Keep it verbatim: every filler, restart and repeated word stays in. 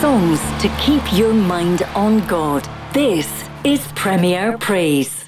songs to keep your mind on God. This is Premier Praise.